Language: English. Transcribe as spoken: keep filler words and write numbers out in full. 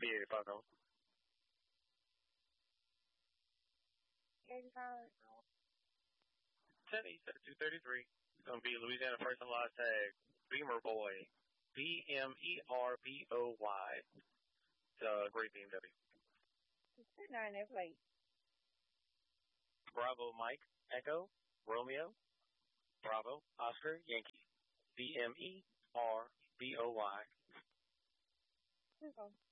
B eighty-five Nova. eighty-five. ten East at two thirty-three. It's going to be Louisiana First and Last Tag, Beamer Boy. B M E R B O Y. It's a great B M W. Sitting on that plate. Bravo Mike, Echo, Romeo, Bravo, Oscar, Yankee. B M E R B O Y. Okay.